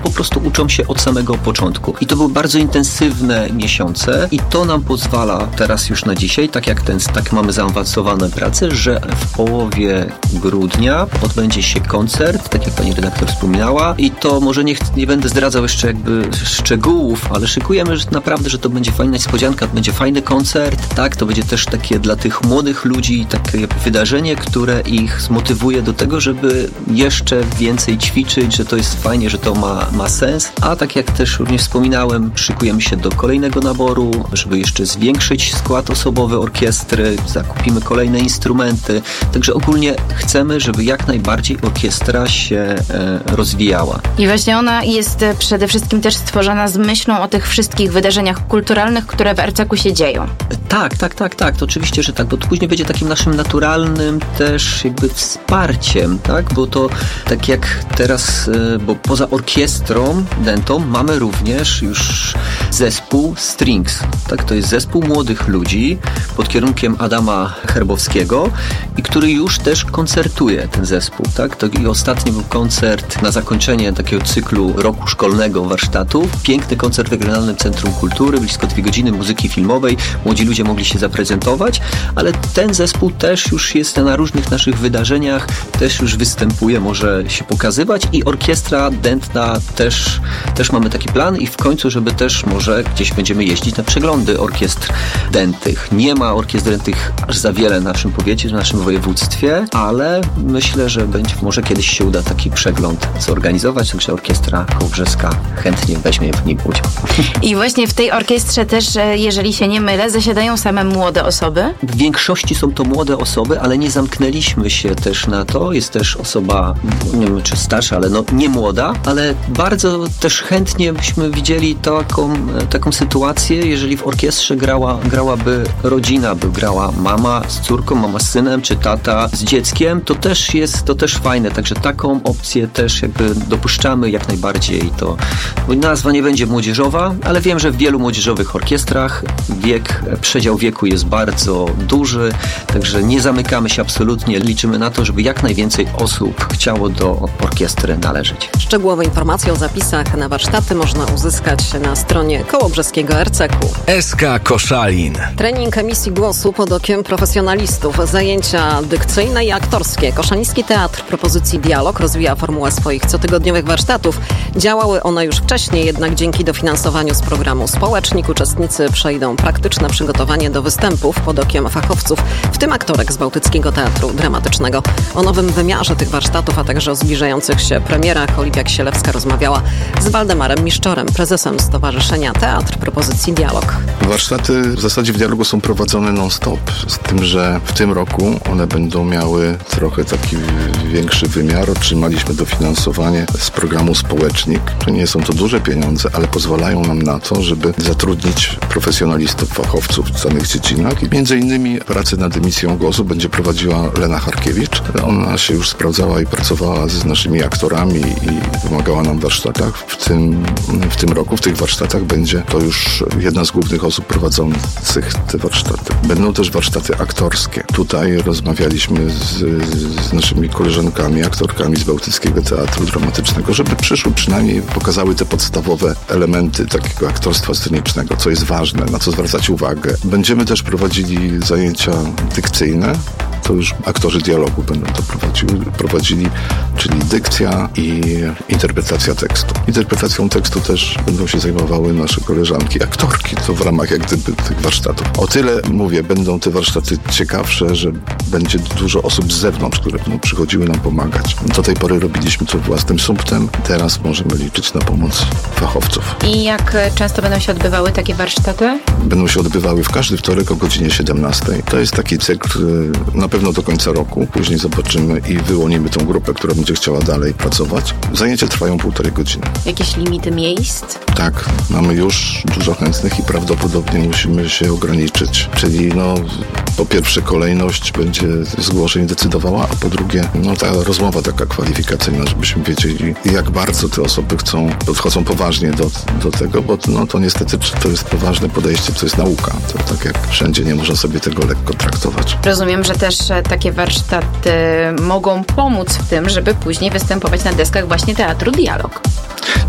po prostu uczą się od samego początku. I to były bardzo intensywne miesiące i to nam pozwala teraz już na dzisiaj, tak mamy zaawansowane prace, że w połowie grudnia odbędzie się koncert, tak jak pani redaktor wspominała, i to może nie będę zdradzał jeszcze jakby szczegółów, ale szykujemy, że naprawdę, że to będzie fajna niespodzianka, to będzie fajny koncert, tak, to będzie też takie dla tych młodych ludzi takie wydarzenie, które ich zmotywuje do tego, żeby jeszcze więcej ćwiczyć, że to jest fajnie, że to ma sens, a tak jak też również wspominałem, szykujemy się do kolejnego naboru, żeby jeszcze zwiększyć skład osobowy orkiestry, zakupimy kolejne instrumenty, także ogólnie chcemy, żeby jak najbardziej orkiestra się rozwijała. I właśnie ona jest przede wszystkim też stworzona z myślą o tych wszystkich wydarzeniach kulturalnych, które w RCK się dzieją. Tak, to oczywiście, że tak, bo to później będzie takim naszym naturalnym też jakby wsparciem, tak, bo to tak jak teraz, bo poza orkiestrą dentą mamy również już zespół Strings, tak, to jest zespół młodych ludzi pod kierunkiem Adama Herbowskiego i który już też koncertuje ten zespół, tak, to i ostatni był koncert na zakończenie takiego cyklu roku szkolnego warsztatów, piękny koncert w Regionalnym Centrum Kultury, blisko 2 godziny muzyki filmowej, młodzi ludzie mogli się zaprezentować, ale ten zespół też już jest na różnych naszych wydarzeniach, też już występuje, może się pokazywać i orkiestra dętna też mamy taki plan i w końcu, żeby też może gdzieś będziemy jeździć na przeglądy orkiestr dętych. Nie ma orkiestr dętych aż za wiele na naszym powiecie, w naszym województwie, ale myślę, że może kiedyś się uda taki przegląd zorganizować, także orkiestra kołobrzeska chętnie weźmie w nim udział. I właśnie w tej orkiestrze też, jeżeli się nie mylę, zasiadają same młode osoby? W większości są to młode osoby, ale nie zamknęliśmy się też na to. Jest też osoba, nie wiem czy starsza, ale nie młoda, ale bardzo też chętnie byśmy widzieli taką sytuację, jeżeli w orkiestrze grałaby rodzina, by grała mama z córką, mama z synem, czy tata z dzieckiem, to też fajne, także taką opcję też jakby dopuszczamy jak najbardziej. Bo nazwa nie będzie młodzieżowa, ale wiem, że w wielu młodzieżowych orkiestrach przedział wieku jest bardzo duży, także nie zamykamy się absolutnie, liczymy na to, żeby jak najwięcej osób chciało do orkiestry należeć. Szczegółowe informacje o zapisach na warsztaty można uzyskać na stronie kołobrzeskiego RCK. SK Koszalin. Trening emisji głosu pod okiem profesjonalistów, zajęcia dykcyjne i aktorskie. Koszaliński Teatr Propozycji Dialog rozwija formułę swoich cotygodniowych warsztatów. Działały one już wcześniej, jednak dzięki dofinansowaniu z programu Społecznik uczestnicy przejdą praktyczne przygotowanie do występów pod okiem fachowców, w tym aktorek z Bałtyckiego Teatru Dramatycznego. O nowym wymiarze tych warsztatów, a także o zbliżających się premierach Oliwia Kisielewska rozmawiała z Waldemarem Miszczorem, prezesem Stowarzyszenia Teatr Propozycji Dialog. Warsztaty w zasadzie w dialogu są prowadzone non-stop, z tym, że w tym roku one będą miały trochę taki większy wymiar. Otrzymaliśmy dofinansowanie z programu Społecznik. Nie są to duże pieniądze, ale pozwalają nam na to, żeby zatrudnić profesjonalistów, fachowców w danych dziedzinach i między innymi pracę nad emisją głosu będzie prowadziła Lena Harkiewicz. Ona się już sprawdzała i pracowała z naszymi aktorami i pomagała nam w warsztatach. W tym roku w tych warsztatach będzie to już jedna z głównych osób prowadzących te warsztaty. Będą też warsztaty aktorskie. Tutaj rozmawialiśmy z naszymi koleżankami, aktorkami z Bałtyckiego Teatru Dramatycznego, żeby przyszły przynajmniej pokazały te podstawowe elementy takiego aktorstwa scenicznego, co jest ważne, na co zwracać uwagę. Będziemy też prowadzili zajęcia dykcyjne. To już aktorzy dialogu będą to prowadzili, czyli dykcja i interpretacja tekstu. Interpretacją tekstu też będą się zajmowały nasze koleżanki, aktorki, to w ramach jak gdyby tych warsztatów. O tyle, mówię, będą te warsztaty ciekawsze, że będzie dużo osób z zewnątrz, które będą przychodziły nam pomagać. Do tej pory robiliśmy to własnym sumptem, teraz możemy liczyć na pomoc fachowców. I jak często będą się odbywały takie warsztaty? Będą się odbywały w każdy wtorek o godzinie 17. To jest taki cykl na pewno do końca roku. Później zobaczymy i wyłonimy tą grupę, która będzie chciała dalej pracować. Zajęcia trwają 1,5 godziny. Jakieś limity miejsc? Tak, mamy już dużo chętnych i prawdopodobnie musimy się ograniczyć. Czyli po pierwsze kolejność będzie zgłoszeń decydowała, a po drugie ta rozmowa taka kwalifikacyjna, żebyśmy wiedzieli, jak bardzo te osoby podchodzą poważnie do tego, bo to niestety to jest poważne podejście, to jest nauka. To tak jak wszędzie nie można sobie tego lekko traktować. Rozumiem, że też takie warsztaty mogą pomóc w tym, żeby później występować na deskach właśnie Teatru Dialog.